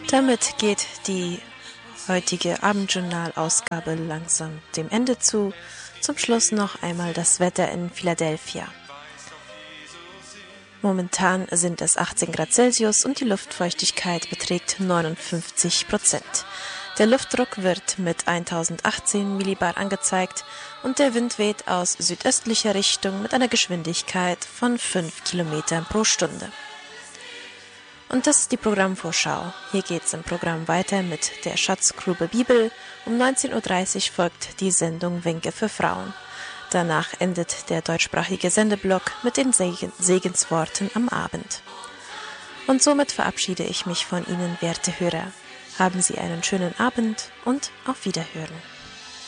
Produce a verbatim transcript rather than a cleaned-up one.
Damit geht die heutige Abendjournal-Ausgabe langsam dem Ende zu. Zum Schluss noch einmal das Wetter in Philadelphia. Momentan sind es achtzehn Grad Celsius und die Luftfeuchtigkeit beträgt neunundfünfzig Prozent. Der Luftdruck wird mit tausendachtzehn Millibar angezeigt und der Wind weht aus südöstlicher Richtung mit einer Geschwindigkeit von fünf Kilometern pro Stunde. Und das ist die Programmvorschau. Hier geht es im Programm weiter mit der Schatzgrube Bibel. Um neunzehn Uhr dreißig folgt die Sendung Winke für Frauen. Danach endet der deutschsprachige Sendeblock mit den Segen- Segensworten am Abend. Und somit verabschiede ich mich von Ihnen, werte Hörer. Haben Sie einen schönen Abend und auf Wiederhören.